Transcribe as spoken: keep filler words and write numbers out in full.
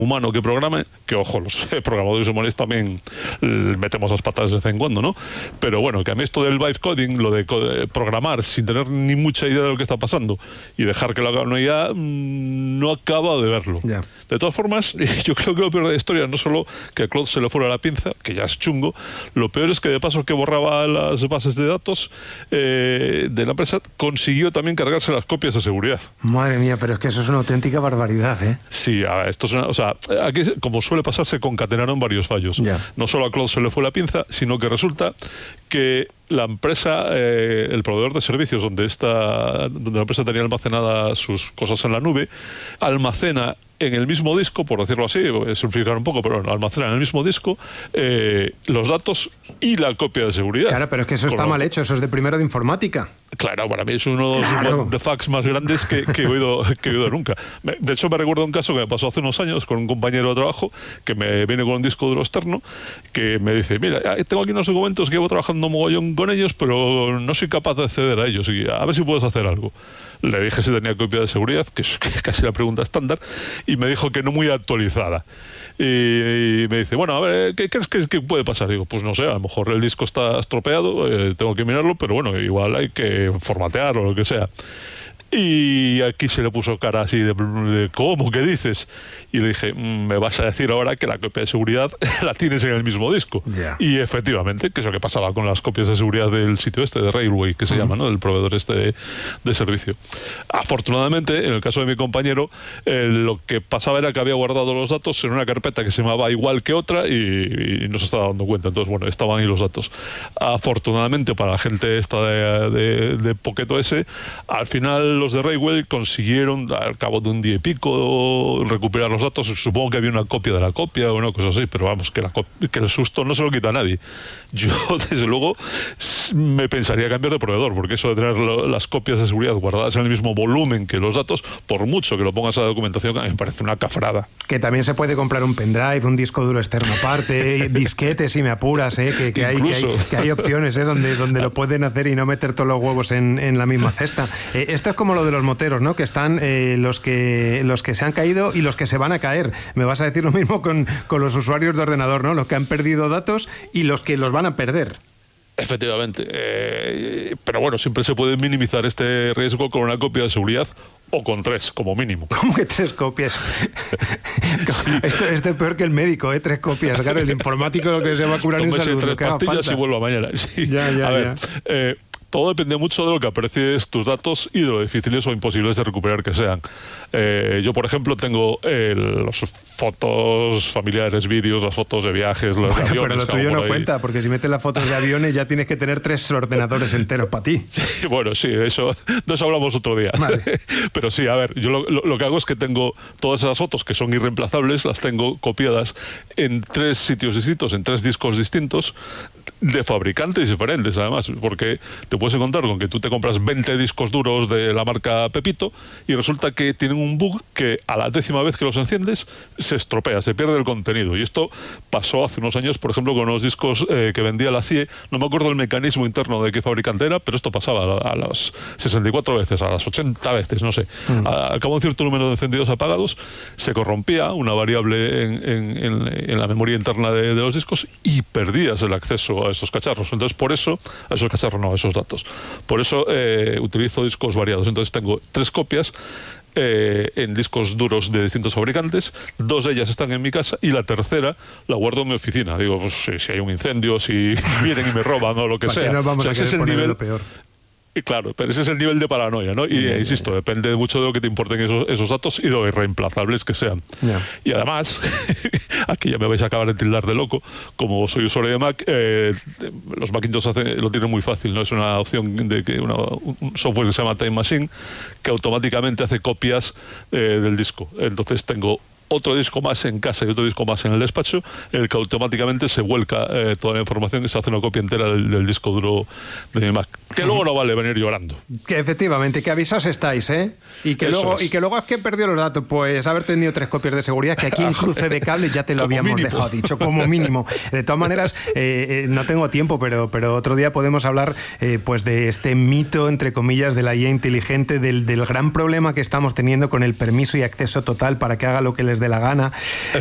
humano que programe, que ojo, los programadores humanos también metemos las patas de vez en cuando, ¿no? Pero bueno, que a mí esto del vibe coding, lo de programar sin tener ni mucha idea de lo que está pasando y dejar que lo haga una I A, no acabo de verlo. Yeah. De todas formas, yo creo que lo peor de la historia no solo que a Claude se le fuera la pinza, que ya es chungo, lo peor es que de paso que borraba las bases de datos eh, de la empresa, consiguió también cargarse las copias de seguridad. Madre mía, pero es que eso es una auténtica barbaridad, ¿eh? Sí, a ver, esto es una, o sea, aquí, como suele pasar, se concatenaron varios fallos. Yeah. No solo a Claude se le fue la pinza, sino que resulta que la empresa, eh, el proveedor de servicios donde, esta, donde la empresa tenía almacenadas sus cosas en la nube, almacena en el mismo disco, por decirlo así, simplificar un poco, pero almacena en el mismo disco eh, los datos y la copia de seguridad. Claro, pero es que eso está mal hecho, eso es de primero de informática. Claro, para mí es uno de los claro. de fax más grandes que, que, he oído, que he oído nunca. De hecho, me recuerdo un caso que me pasó hace unos años con un compañero de trabajo que me viene con un disco duro externo que me dice, mira, tengo aquí unos documentos que llevo trabajando mogollón con ellos, pero no soy capaz de acceder a ellos. Y a ver si puedes hacer algo. Le dije si tenía copia de seguridad, que es casi la pregunta estándar, y me dijo que no muy actualizada. Y, y me dice, bueno, a ver, ¿qué crees que, que puede pasar? Digo, pues no sé, a lo mejor el disco está estropeado, eh, tengo que mirarlo, pero bueno, igual hay que formatear o lo que sea. Y aquí se le puso cara así de, de ¿cómo? ¿Qué dices? Y le dije, me vas a decir ahora que la copia de seguridad la tienes en el mismo disco. Yeah. Y efectivamente, que es lo que pasaba con las copias de seguridad del sitio este de Railway, que se uh-huh. llama, ¿no? Del proveedor este de, de servicio. Afortunadamente, en el caso de mi compañero, eh, lo que pasaba era que había guardado los datos en una carpeta que se llamaba igual que otra y, y no se estaba dando cuenta. Entonces, bueno, estaban ahí los datos. Afortunadamente, para la gente esta de, de, de Pocket O S, al final los de Railway consiguieron, al cabo de un día y pico, recuperar los datos. Supongo que había una copia de la copia o una cosa así, pero vamos, que, la, que el susto no se lo quita a nadie. Yo, desde luego, me pensaría cambiar de proveedor, porque eso de tener lo, las copias de seguridad guardadas en el mismo volumen que los datos, por mucho que lo pongas a la documentación, a mí me parece una cafrada. Que también se puede comprar un pendrive, un disco duro externo aparte, disquetes si me apuras, ¿eh? que, que, hay, que, hay, que hay opciones ¿eh? donde, donde lo pueden hacer y no meter todos los huevos en, en la misma cesta. Eh, esto es como lo de los moteros, ¿no? Que están eh, los que los que se han caído y los que se van a caer. Me vas a decir lo mismo con, con los usuarios de ordenador, ¿no? Los que han perdido datos y los que los van a perder. Efectivamente. Eh, pero bueno, siempre se puede minimizar este riesgo con una copia de seguridad o con tres, como mínimo. ¿Cómo que tres copias? Sí. Esto, esto es peor que el médico, ¿eh? Tres copias. Claro, el informático lo que se va a curar en salud. Tres pastillas y vuelvo mañana. Sí. Ya, ya, a ver, ya. Eh, todo depende mucho de lo que aprecies tus datos y de lo difíciles o imposibles de recuperar que sean. Eh, yo, por ejemplo, tengo eh, las fotos familiares, vídeos, las fotos de viajes, los bueno, aviones. Pero lo tuyo no cuenta, porque si metes las fotos de aviones ya tienes que tener tres ordenadores enteros para ti. Sí, bueno, sí, eso nos hablamos otro día. Vale. Pero sí, a ver, yo lo, lo, lo que hago es que tengo todas esas fotos que son irreemplazables, las tengo copiadas en tres sitios distintos, en tres discos distintos, de fabricantes diferentes, además, porque te puedes encontrar con que tú te compras veinte discos duros de la marca Pepito y resulta que tienen un bug que a la décima vez que los enciendes se estropea, se pierde el contenido. Y esto pasó hace unos años, por ejemplo, con los discos eh, que vendía la C I E. No me acuerdo el mecanismo interno de qué fabricante era, pero esto pasaba a, a las sesenta y cuatro veces, a las ochenta veces, no sé. Mm. A, al cabo de un cierto número de encendidos apagados, se corrompía una variable en, en, en, en la memoria interna de, de los discos y perdías el acceso a esos cacharros. Entonces, por eso, a esos cacharros no, a esos datos. Por eso eh, utilizo discos variados. Entonces, tengo tres copias eh, en discos duros de distintos fabricantes. Dos de ellas están en mi casa y la tercera la guardo en mi oficina. Digo, pues si, si hay un incendio, si vienen y me roban o lo que sea. Nos vamos o sea, a ese es el nivel peor. Y claro, pero ese es el nivel de paranoia, ¿no? Y yeah, insisto, yeah. depende mucho de lo que te importen esos, esos datos y lo irreemplazables que sean. Yeah. Y además, aquí ya me vais a acabar de tildar de loco, como soy usuario de Mac, eh, los Macintosh hacen, lo tienen muy fácil, ¿no? Es una opción de que una, un software que se llama Time Machine que automáticamente hace copias eh, del disco. Entonces tengo otro disco más en casa y otro disco más en el despacho, en el que automáticamente se vuelca eh, toda la información y se hace una copia entera del, del disco duro de mi Mac. Que luego no vale venir llorando. Que efectivamente, que avisaos estáis, ¿eh? Y que, luego, es. y que luego es que perdió los datos. Pues haber tenido tres copias de seguridad, que aquí en cruce de cables ya te lo habíamos mínimo. dejado dicho, como mínimo. De todas maneras, eh, eh, no tengo tiempo, pero, pero otro día podemos hablar eh, pues de este mito, entre comillas, de la I A inteligente, del, del gran problema que estamos teniendo con el permiso y acceso total para que haga lo que les dé la gana.